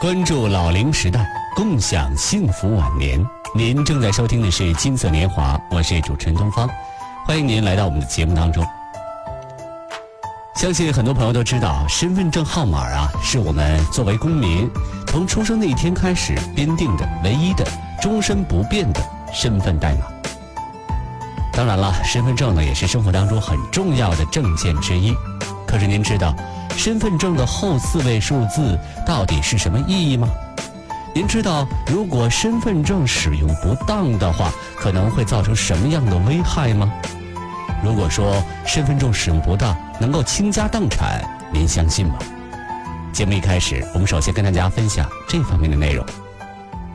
关注老龄时代，共享幸福晚年。您正在收听的是金色年华，我是主持人东方，欢迎您来到我们的节目当中。相信很多朋友都知道，身份证号码是我们作为公民从出生那一天开始编定的唯一的终身不变的身份代码。当然了，身份证呢也是生活当中很重要的证件之一。可是您知道身份证的后4位数字到底是什么意义吗？您知道如果身份证使用不当的话，可能会造成什么样的危害吗？如果说身份证使用不当能够倾家荡产，您相信吗？节目一开始，我们首先跟大家分享这方面的内容。